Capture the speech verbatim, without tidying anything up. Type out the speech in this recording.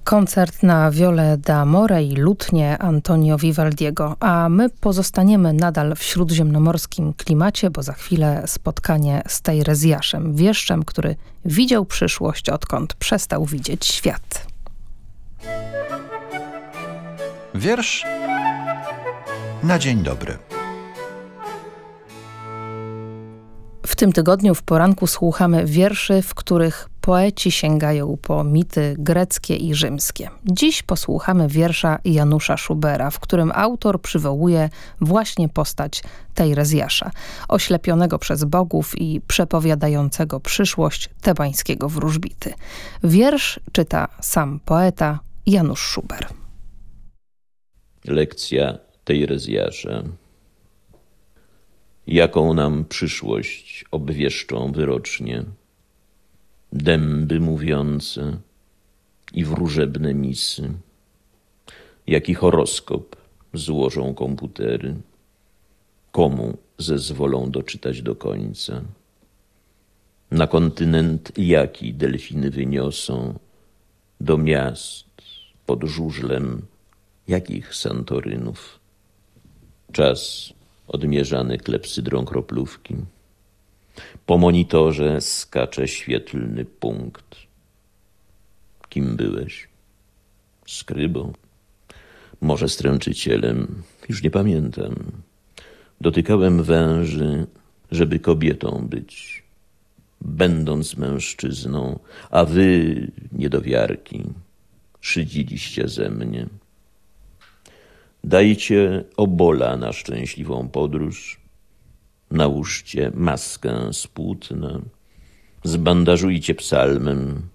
Koncert na wiolę d'amore i lutnię Antonio Vivaldiego, a my pozostaniemy nadal w śródziemnomorskim klimacie, bo za chwilę spotkanie z Teirezjaszem, wieszczem, który widział przyszłość, odkąd przestał widzieć świat. Wiersz na dzień dobry. W tym tygodniu w poranku słuchamy wierszy, w których poeci sięgają po mity greckie i rzymskie. Dziś posłuchamy wiersza Janusza Schubera, w którym autor przywołuje właśnie postać Teirezjasza, oślepionego przez bogów i przepowiadającego przyszłość tebańskiego wróżbity. Wiersz czyta sam poeta Janusz Schuber. Lekcja Teirezjasza. Jaką nam przyszłość obwieszczą wyrocznie dęby mówiące i wróżebne misy, jaki horoskop złożą komputery, komu zezwolą doczytać do końca, na kontynent jaki delfiny wyniosą, do miast pod żużlem jakich Santorynów. Czas odmierzany klepsydrą kroplówki. Po monitorze skacze świetlny punkt. Kim byłeś? Skrybą? Może stręczycielem? Już nie pamiętam. Dotykałem węży, żeby kobietą być, będąc mężczyzną, a wy, niedowiarki, szydziliście ze mnie. Dajcie obola na szczęśliwą podróż, nałóżcie maskę z płótna, zbandażujcie psalmem